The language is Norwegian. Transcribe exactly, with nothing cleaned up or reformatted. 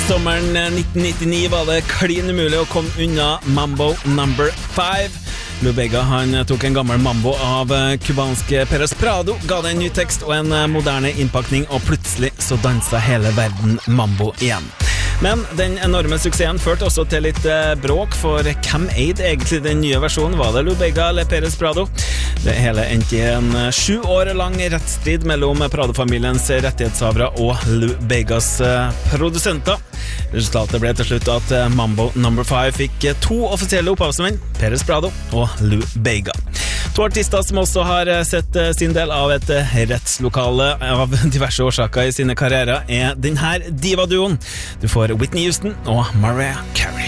Sommeren nitten nittini var det klin umulig å komme unna Mambo number five. Lou Bega han tok en gammel mambo av kubanske Perez Prado, ga det en ny tekst og en moderne innpakning, og plutselig så dansa hele verden mambo igjen. Men den enorme suksessen førte også til litt bråk, for hvem eide egentlig den nye versjonen? Var det Lou Bega eller Perez Prado? Det hele endte i en sju år lang rettsstrid mellom Prado-familiens rettighetshavere og Lou Begas produsenter. Resultatet ble til slutt at Mambo number five fikk to offisielle opphavsmenn, Perez Prado og Lou Bega. To artister som også har sett sin del av et rettslokale av diverse årsaker i sine karrierer er denne diva-duoen. Du får Whitney Houston og Mariah Carey.